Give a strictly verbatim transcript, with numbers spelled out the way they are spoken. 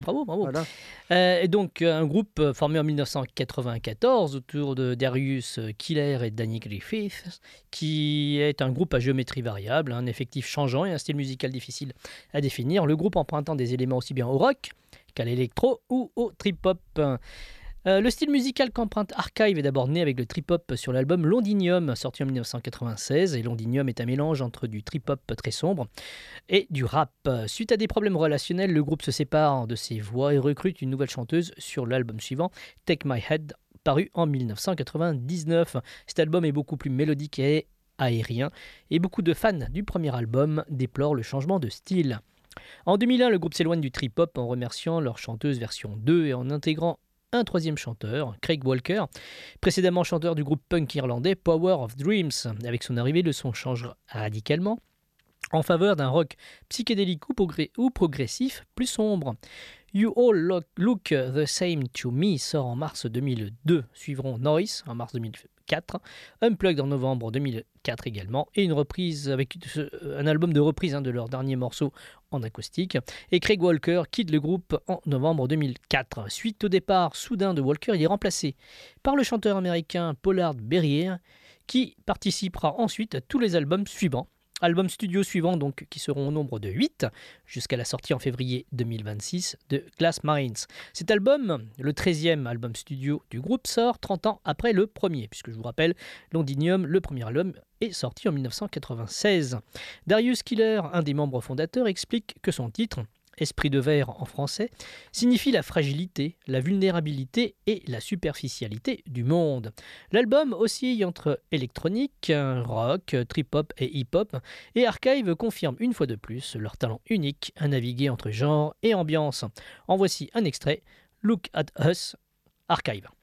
Bravo, bravo. Voilà. Euh, et donc, un groupe euh, formé en dix-neuf cent quatre-vingt-quatorze autour de Darius Killer et Danny Griffiths, qui est un groupe à géométrie variable, un effectif changeant et un style musical difficile à définir. Le groupe empruntant des éléments aussi bien au rock qu'à l'électro ou au trip-hop. Euh, le style musical qu'emprunte Archive est d'abord né avec le trip-hop sur l'album Londinium, sorti en dix-neuf cent quatre-vingt-seize. Et Londinium est un mélange entre du trip-hop très sombre et du rap. Suite à des problèmes relationnels, le groupe se sépare de ses voix et recrute une nouvelle chanteuse sur l'album suivant, Take My Head, paru en dix-neuf cent quatre-vingt-dix-neuf. Cet album est beaucoup plus mélodique et aérien, et beaucoup de fans du premier album déplorent le changement de style. En deux mille un, le groupe s'éloigne du trip-hop en remerciant leur chanteuse version deux et en intégrant un troisième chanteur, Craig Walker, précédemment chanteur du groupe punk irlandais Power of Dreams. Avec son arrivée, le son change radicalement en faveur d'un rock psychédélique ou, progr- ou progressif plus sombre. You All Look, Look the Same to Me sort en mars deux mille deux, suivront Noise en mars deux mille quatre, Unplugged en novembre deux mille quatre également, et une reprise avec un album de reprise hein, de leur dernier morceau en acoustique. Et Craig Walker quitte le groupe en novembre deux mille quatre. Suite au départ soudain de Walker, il est remplacé par le chanteur américain Pollard Berrier, qui participera ensuite à tous les albums suivants. Albums studio suivants donc, qui seront au nombre de huit, jusqu'à la sortie en février deux mille vingt-six de Glass Marines. Cet album, le treizième album studio du groupe, sort trente ans après le premier, puisque je vous rappelle, Londinium, le premier album, est sorti en dix-neuf cent quatre-vingt-seize. Darius Killer, un des membres fondateurs, explique que son titre, Esprit de verre en français, signifie la fragilité, la vulnérabilité et la superficialité du monde. L'album oscille entre électronique, rock, trip-hop et hip-hop, et Archive confirme une fois de plus leur talent unique à naviguer entre genre et ambiance. En voici un extrait, Look at Us, Archive.